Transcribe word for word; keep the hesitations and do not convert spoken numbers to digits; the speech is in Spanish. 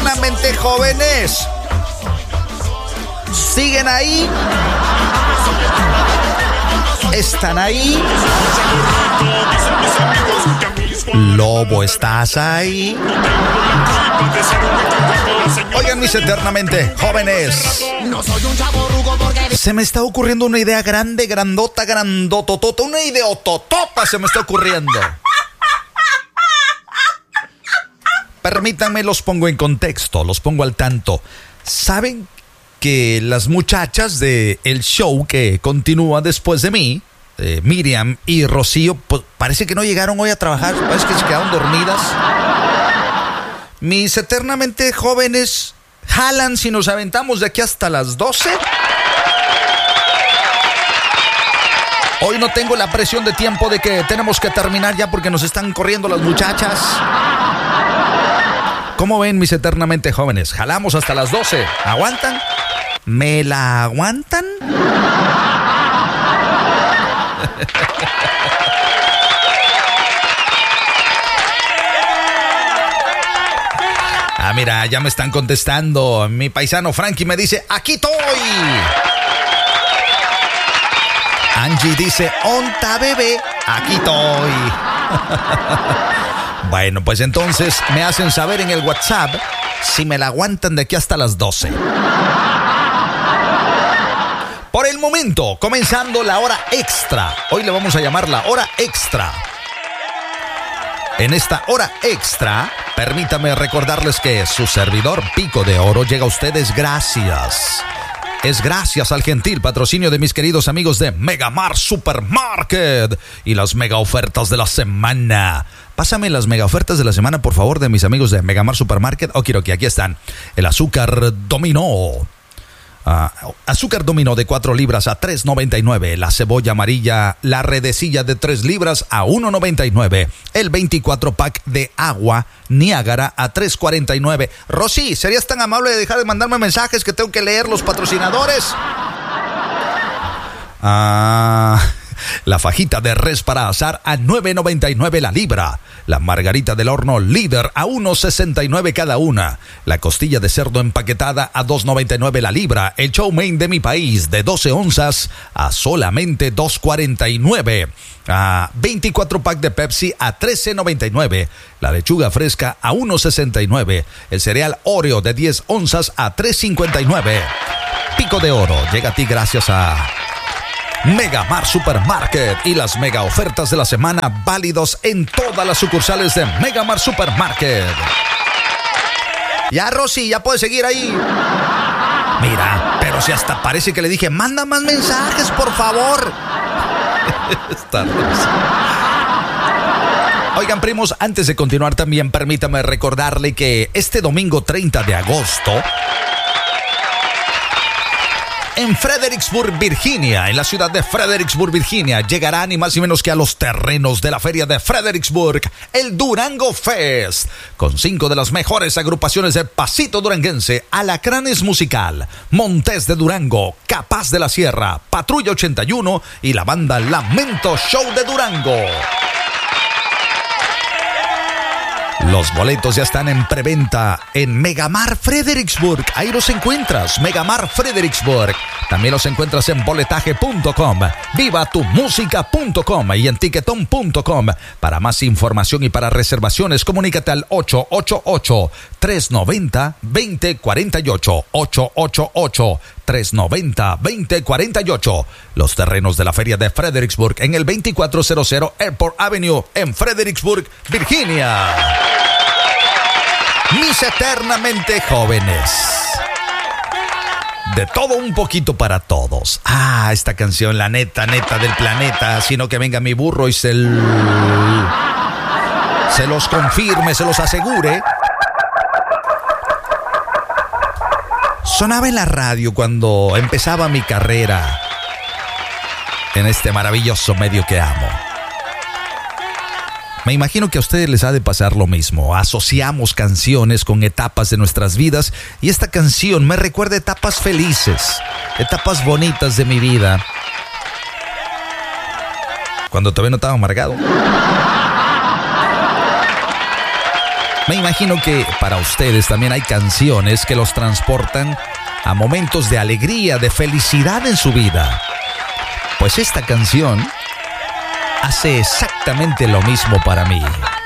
eternamente jóvenes. ¿Siguen ahí? ¿Están ahí? Lobo, ¿estás ahí? Oigan, mis eternamente jóvenes, se me está ocurriendo una idea grande, grandota, grandototota, una ideototota se me está ocurriendo. Permítanme, los pongo en contexto, los pongo al tanto. ¿Saben que las muchachas de el show que continúa después de mí, eh, Miriam y Rocío, pues parece que no llegaron hoy a trabajar, parece que se quedaron dormidas? Mis eternamente jóvenes jalan si nos aventamos de aquí hasta las doce. Hoy no tengo la presión de tiempo de que tenemos que terminar ya porque nos están corriendo las muchachas. ¿Cómo ven, mis eternamente jóvenes? Jalamos hasta las doce. ¿Aguantan? ¿Me la aguantan? Ah, mira, ya me están contestando. Mi paisano Frankie me dice, aquí estoy. Angie dice, onta bebé, aquí estoy. Bueno, pues entonces me hacen saber en el WhatsApp si me la aguantan de aquí hasta las doce. Por el momento, comenzando la hora extra. Hoy le vamos a llamar la hora extra. En esta hora extra, permítame recordarles que su servidor Pico de Oro llega a ustedes gracias. Es gracias al gentil patrocinio de mis queridos amigos de Megamar Supermarket y las mega ofertas de la semana. Pásame las mega ofertas de la semana, por favor, de mis amigos de Megamar Supermarket. Okiroki, aquí están. El azúcar dominó. Uh, azúcar dominó de cuatro libras a tres noventa y nueve. La cebolla amarilla, la redecilla de tres libras a uno noventa y nueve. El veinticuatro pack de agua Niágara a tres cuarenta y nueve. Rosy, ¿serías tan amable de dejar de mandarme mensajes que tengo que leer los patrocinadores? Ah... La fajita de res para asar a nueve noventa y nueve la libra. La margarita del horno líder a uno sesenta y nueve cada una. La costilla de cerdo empaquetada a dos noventa y nueve la libra. El chow mein de mi país de doce onzas a solamente dos cuarenta y nueve. Ah, veinticuatro pack de Pepsi a trece noventa y nueve. La lechuga fresca a uno sesenta y nueve. El cereal Oreo de diez onzas a tres cincuenta y nueve. Pico de Oro llega a ti gracias a Megamar Supermarket y las mega ofertas de la semana válidos en todas las sucursales de Megamar Supermarket. Ya, Rosy, ya puedes seguir ahí. Mira, pero si hasta parece que le dije, manda más mensajes, por favor. Está Rosy. Oigan, primos, antes de continuar también permítame recordarle que este domingo treinta de agosto... en Fredericksburg, Virginia, en la ciudad de Fredericksburg, Virginia, llegará ni más ni menos que a los terrenos de la feria de Fredericksburg, el Durango Fest, con cinco de las mejores agrupaciones del pasito duranguense: Alacranes Musical, Montes de Durango, Capaz de la Sierra, Patrulla ochenta y uno y la banda Lamento Show de Durango. Los boletos ya están en preventa en Megamar Fredericksburg. Ahí los encuentras, Megamar Fredericksburg. También los encuentras en boletaje punto com, viva tu música punto com y en tiquetón punto com. Para más información y para reservaciones, comunícate al ocho ocho ocho, tres nueve cero, dos cero cuatro ocho. ocho ocho ocho, tres nueve cero, dos cero cuatro ocho. Los terrenos de la feria de Fredericksburg en el veinticuatro cero Airport Avenue en Fredericksburg, Virginia. Mis eternamente jóvenes. De todo un poquito para todos. Ah, esta canción, la neta, neta del planeta. Sino que venga mi burro y se, l... se los confirme, se los asegure. Sonaba en la radio cuando empezaba mi carrera en este maravilloso medio que amo. Me imagino que a ustedes les ha de pasar lo mismo. Asociamos canciones con etapas de nuestras vidas y esta canción me recuerda etapas felices, etapas bonitas de mi vida, cuando todavía no estaba amargado. Me imagino que para ustedes también hay canciones que los transportan a momentos de alegría, de felicidad en su vida. Pues esta canción hace exactamente lo mismo para mí.